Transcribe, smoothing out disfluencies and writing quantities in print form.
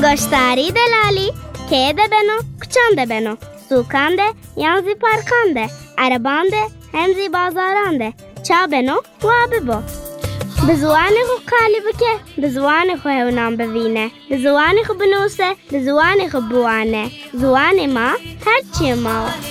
گشتاری دلالی که ده بنو کچان ده بنو سوکان ده یانزی پارکان ده عربان ده همزی بازاران ده چا بنو وا ببو به زوان خو قالی بکه به زوان خو هونام ببینه به زوان خو بنوسه به زوان خو بوانه زوان ما هرچی ما